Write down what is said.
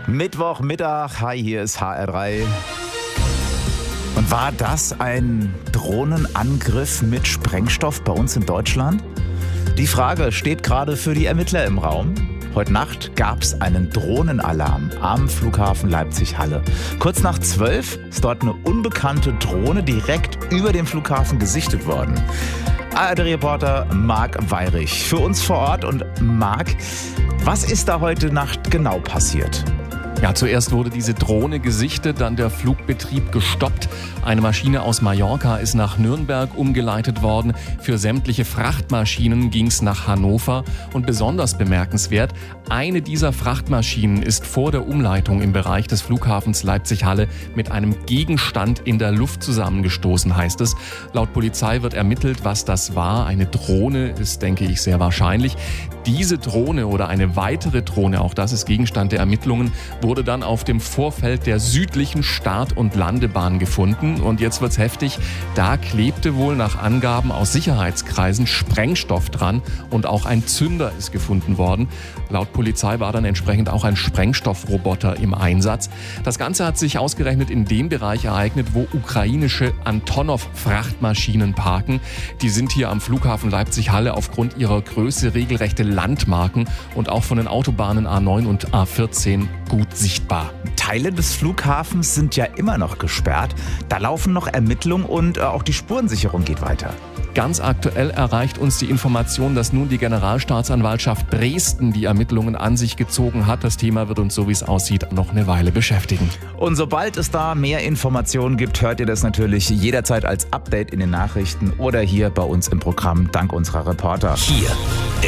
Mittwochmittag, hi, hier ist HR3. Und war das ein Drohnenangriff mit Sprengstoff bei uns in Deutschland? Die Frage steht gerade für die Ermittler im Raum. Heute Nacht gab es einen Drohnenalarm am Flughafen Leipzig-Halle. Kurz nach 12 ist dort eine unbekannte Drohne direkt über dem Flughafen gesichtet worden. ARD-Reporter Marc Weyrich für uns vor Ort. Und Marc, was ist da heute Nacht genau passiert? Ja, zuerst wurde diese Drohne gesichtet, dann der Flugbetrieb gestoppt. Eine Maschine aus Mallorca ist nach Nürnberg umgeleitet worden. Für sämtliche Frachtmaschinen ging es nach Hannover. Und besonders bemerkenswert, eine dieser Frachtmaschinen ist vor der Umleitung im Bereich des Flughafens Leipzig-Halle mit einem Gegenstand in der Luft zusammengestoßen, heißt es. Laut Polizei wird ermittelt, was das war. Eine Drohne ist, denke ich, sehr wahrscheinlich. Diese Drohne oder eine weitere Drohne, auch das ist Gegenstand der Ermittlungen, wurde dann auf dem Vorfeld der südlichen Start- und Landebahn gefunden. Und jetzt wird's heftig. Da klebte wohl nach Angaben aus Sicherheitskreisen Sprengstoff dran und auch ein Zünder ist gefunden worden. Laut Polizei war dann entsprechend auch ein Sprengstoffroboter im Einsatz. Das Ganze hat sich ausgerechnet in dem Bereich ereignet, wo ukrainische Antonov-Frachtmaschinen parken. Die sind hier am Flughafen Leipzig-Halle aufgrund ihrer Größe regelrechte Landmarken und auch von den Autobahnen A9 und A14 gut sichtbar. Teile des Flughafens sind ja immer noch gesperrt. Da laufen noch Ermittlungen und auch die Spurensicherung geht weiter. Ganz aktuell erreicht uns die Information, dass nun die Generalstaatsanwaltschaft Dresden die Ermittlungen an sich gezogen hat. Das Thema wird uns, so wie es aussieht, noch eine Weile beschäftigen. Und sobald es da mehr Informationen gibt, hört ihr das natürlich jederzeit als Update in den Nachrichten oder hier bei uns im Programm dank unserer Reporter. Hier